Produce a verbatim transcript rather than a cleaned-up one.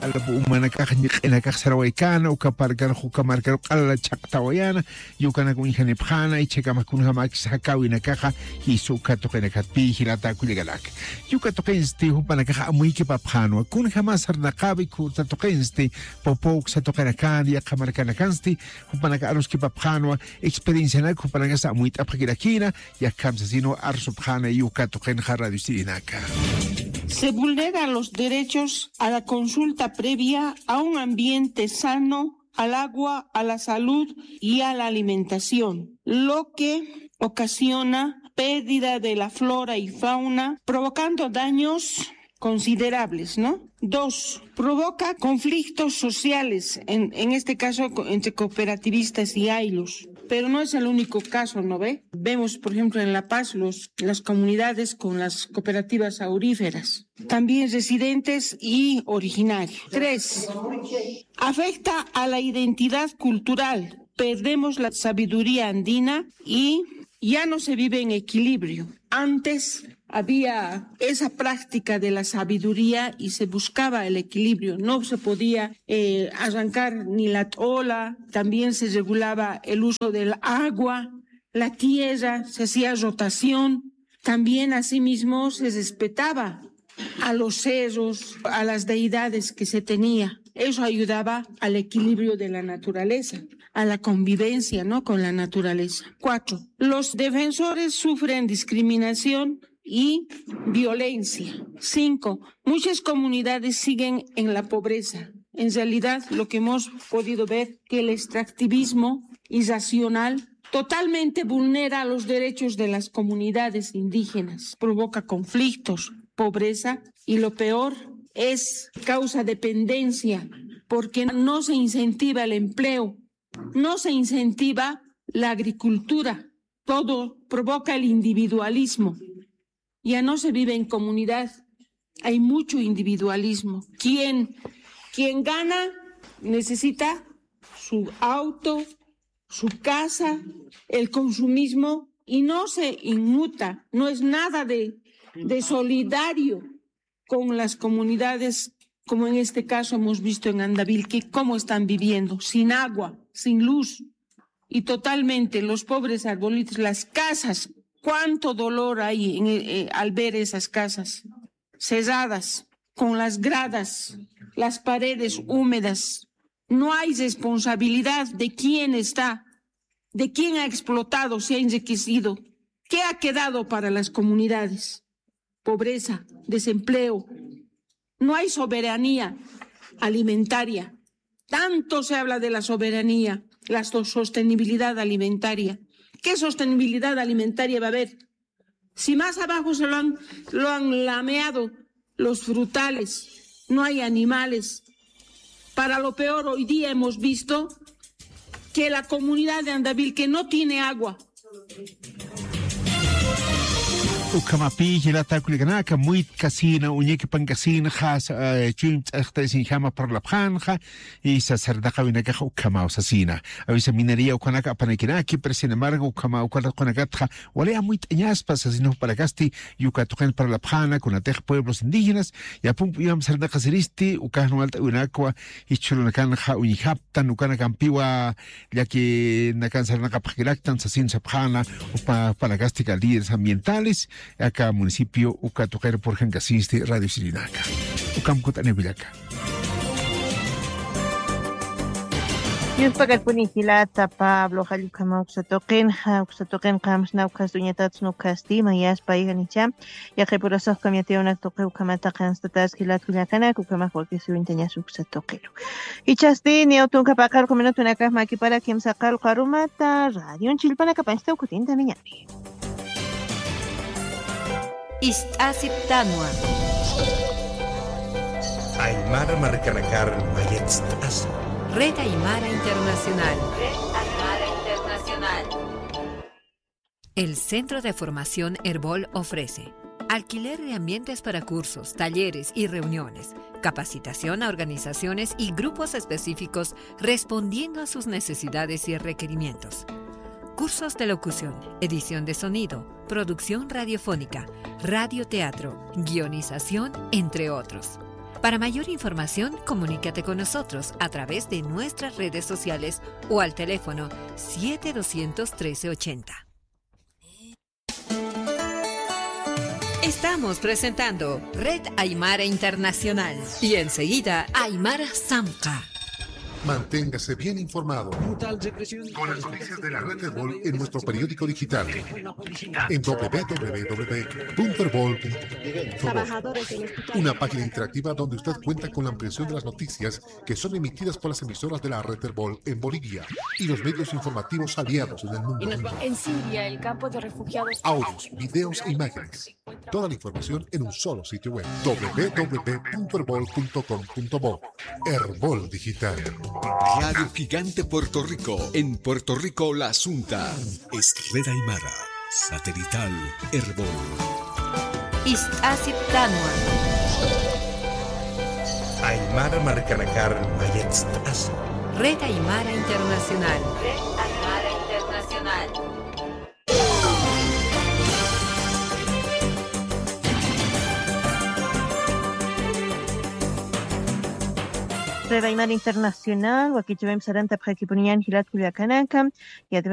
umanakaj niq'inakaj sarawaykana ukaparkana hukamarkana q'ala chaqtawayana yukana kunjanipjana ichekamakkunjamakis hakawinakaja hisu ukatuqinakatpi hilatakuligalak yukatuqinsti hupanakaja amuyki papjanwa kunjamas arnaqabi kutatuqinsti popok satuqinakan yaqamarkanakansti hupanaka aruski papjanwa experiencianak hupanakasa amuyt apjakirakina yakamsasino arsupjana yukatuqinja radio sirinaka. Se vulneran los derechos a la consulta previa a un ambiente sano, al agua, a la salud y a la alimentación, lo que ocasiona pérdida de la flora y fauna, provocando daños considerables, ¿no? Dos, provoca conflictos sociales, en, en este caso entre cooperativistas y ayllus. Pero no es el único caso, ¿no ve? Vemos, por ejemplo, en La Paz los, las comunidades con las cooperativas auríferas. También residentes y originarios. Tres, afecta a la identidad cultural. Perdemos la sabiduría andina y ya no se vive en equilibrio. Antes había esa práctica de la sabiduría y se buscaba el equilibrio. No se podía eh, arrancar ni la ola, también se regulaba el uso del agua, la tierra, se hacía rotación. También asimismo se respetaba a los cerros, a las deidades que se tenía. Eso ayudaba al equilibrio de la naturaleza, a la convivencia, ¿no?, con la naturaleza. Cuatro, los defensores sufren discriminación y violencia. Cinco, muchas comunidades siguen en la pobreza. En realidad, lo que hemos podido ver, que el extractivismo irracional totalmente vulnera los derechos de las comunidades indígenas, provoca conflictos, pobreza y lo peor es causa dependencia, porque no se incentiva el empleo, no se incentiva la agricultura, todo provoca el individualismo. Ya no se vive en comunidad, hay mucho individualismo. Quien, quien gana necesita su auto, su casa, el consumismo, y no se inmuta, no es nada de, de solidario con las comunidades, como en este caso hemos visto en Andavil, que cómo están viviendo, sin agua, sin luz, y totalmente los pobres arbolitos, las casas. Cuánto dolor hay en, eh, al ver esas casas cerradas, con las gradas, las paredes húmedas. No hay responsabilidad de quién está, de quién ha explotado, se ha enriquecido. ¿Qué ha quedado para las comunidades? Pobreza, desempleo. No hay soberanía alimentaria. Tanto se habla de la soberanía, la sostenibilidad alimentaria. ¿Qué sostenibilidad alimentaria va a haber? Si más abajo se lo han, lo han lameado los frutales, no hay animales. Para lo peor, hoy día hemos visto que la comunidad de Andavil, que no tiene agua, ukamapi hilata kuliganaka muy casina uñeki pan casina has chim hasta sin jama por la panja y sacerdaca vinaka ukama osasina avisa minería ukanaka panakinaki pero sin embargo ukama ukala konakatja wala muy tañas pasasino para casti yukatuken para la pjana con atej pueblos indígenas ya pum yam sardaca seristi ukano alta unakwa y chulunakan ja uñihaptan ukanaka ampiwa ya que nakan sardaca pajilaktan sasin sapjana upa para casti líderes ambientales acá municipio Ucatuquero por Jancasiste, Radio Sirinaca. Ucamcota Nevilaca. Yuspagal punihilata Pablo Jalucama Uxatoquen, Uxatoquen Cams Naucas Duñatats no Castima, Yaspa y Ganicham, ya que por eso cambiate una toque Ucamata Canstatas Gilat Culacana, Ucama porque su inteñas Uxatoquero. Y Chastin y Autunca Pacal como una casma aquí para quien sacar Carumata, Radio en Chilpana Capansta Ucutinta Niñapi. Istasip Tanua Aymara Marcanacar Mayetstas Red Aymara Internacional Red Aymara Internacional. El Centro de Formación Herbol ofrece alquiler de ambientes para cursos, talleres y reuniones, capacitación a organizaciones y grupos específicos respondiendo a sus necesidades y requerimientos. Cursos de locución, edición de sonido, producción radiofónica, radioteatro, guionización, entre otros. Para mayor información, comunícate con nosotros a través de nuestras redes sociales o al teléfono siete doscientos trece ochenta. Estamos presentando Red Aymara Internacional y enseguida Aymara Samca. Manténgase bien informado con las noticias de la red Herbol en nuestro periódico digital en doble u doble u doble u punto herbol punto com. Una página interactiva donde usted cuenta con la ampliación de las noticias que son emitidas por las emisoras de la red Herbol en Bolivia y los medios informativos aliados en el mundo. En Siria, el campo de refugiados. Audios, videos e imágenes. Toda la información en un solo sitio web. doble u doble u doble u punto herbol punto com punto bo. Herbol Digital. Radio Gigante Puerto Rico. En Puerto Rico, La Asunta. Es Red Aymara. Satelital Herbol. Istasip Tanua. Aymara Marcanacár Mayetz. Red Aymara Internacional. Red Aymara Internacional. Red Aymara Internacional, Wakichibem Saranta Prakipunian Hilat Kuliakanaka,